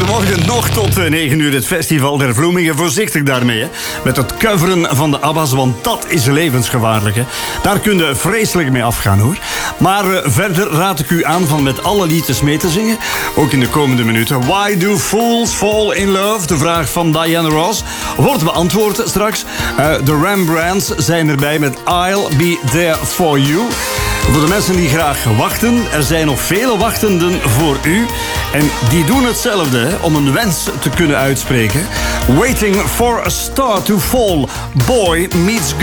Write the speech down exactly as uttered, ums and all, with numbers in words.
Goedemorgen, nog tot negen uur het Festival der Vloemingen. Voorzichtig daarmee, hè. Met het coveren van de ABBA's, want dat is levensgevaarlijk. Hè. Daar kun je vreselijk mee afgaan, hoor. Maar uh, verder raad ik u aan van met alle liedjes mee te zingen. Ook in de komende minuten. Why do fools fall in love? De vraag van Diana Ross wordt beantwoord straks. Uh, de Rembrandts zijn erbij met I'll be there for you. Voor de mensen die graag wachten, er zijn nog vele wachtenden voor u. En die doen hetzelfde, hè, om een wens te kunnen uitspreken. Waiting for a star to fall. Boy meets girl.